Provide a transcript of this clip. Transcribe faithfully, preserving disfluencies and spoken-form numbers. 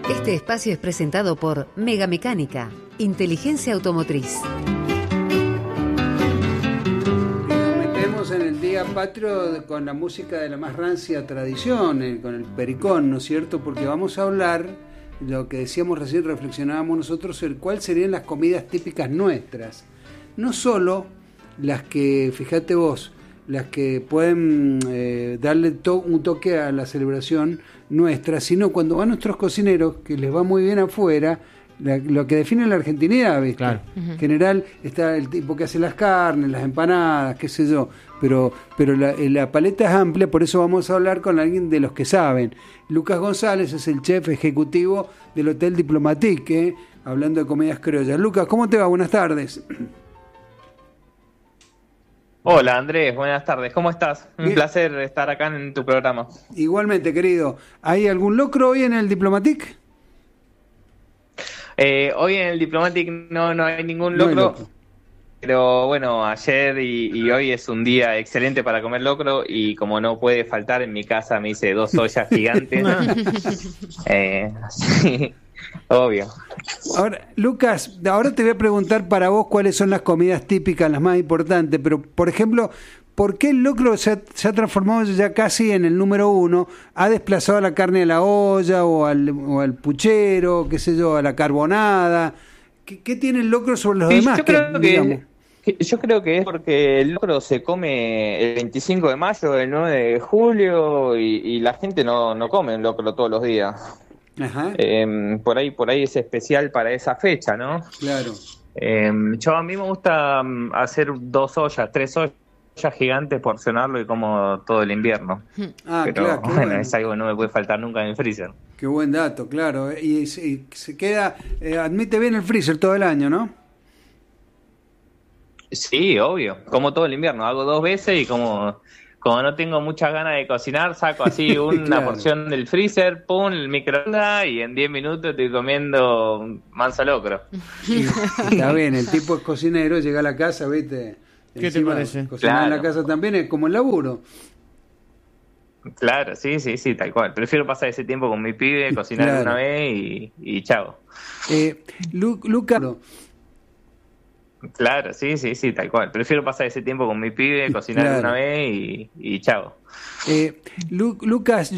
Este espacio es presentado por Mega Mecánica, inteligencia automotriz. Nos metemos en el Día Patrio con la música de la más rancia tradición, eh, con el pericón, ¿no es cierto? Porque vamos a hablar, lo que decíamos recién, reflexionábamos nosotros, el cuáles serían las comidas típicas nuestras. No solo las que, fíjate vos, las que pueden eh, darle to- un toque a la celebración nuestra, sino cuando van nuestros cocineros, que les va muy bien afuera, la, lo que define la argentinidad, ¿viste? Claro. En general está el tipo que hace las carnes, las empanadas, qué sé yo, pero, pero la, la paleta es amplia, por eso vamos a hablar con alguien de los que saben. Lucas González es el chef ejecutivo del Hotel Diplomatique, ¿eh? Hablando de comidas criollas. Lucas, ¿cómo te va? Buenas tardes. Hola Andrés, buenas tardes, ¿cómo estás? Un Bien. placer estar acá en tu programa. Igualmente, querido. ¿Hay algún locro hoy en el Diplomatique? Eh, hoy en el Diplomatic no, no hay ningún No hay locro, locro. pero bueno, ayer y, y hoy es un día excelente para comer locro y como no puede faltar, en mi casa me hice dos ollas gigantes. eh, sí, obvio. Ahora, Lucas, ahora te voy a preguntar para vos cuáles son las comidas típicas, las más importantes, pero por ejemplo, ¿por qué el locro se ha, se ha transformado ya casi en el número uno? ¿Ha desplazado la carne a la olla o al, o al puchero, qué sé yo, a la carbonada? ¿Qué, qué tiene el locro sobre los Sí, demás? yo creo que, que, digamos? que- yo creo que es porque el locro se come el veinticinco de mayo, el nueve de julio y, y la gente no, no come el locro todos los días. Ajá, Eh, por ahí, por ahí es especial para esa fecha, ¿no? claro. Eh, yo a mí me gusta mm, hacer dos ollas, tres ollas gigantes, porcionarlo y como todo el invierno. Ah, Pero claro, qué bueno, bueno. es algo que no me puede faltar nunca en el freezer. Qué buen dato, claro. Y, se- y se queda, eh, admite bien el freezer todo el año, ¿no? Sí, obvio, como todo el invierno, hago dos veces y como, como no tengo muchas ganas de cocinar, saco así una Claro. porción del freezer, pum, el microondas y en diez minutos estoy comiendo manso locro. Está bien, el tipo es cocinero, llega a la casa, ¿viste? ¿Qué te Encima, parece? Cocinar en la Claro. casa también es como el laburo. Claro, sí, sí, sí, tal cual. Prefiero pasar ese tiempo con mi pibe, cocinar Claro. una vez y, y chao. Eh, Lu- Lucas, Claro, sí, sí, sí, tal cual. Prefiero pasar ese tiempo con mi pibe, cocinar Claro. una vez y, y chao. eh, Lu- Lucas,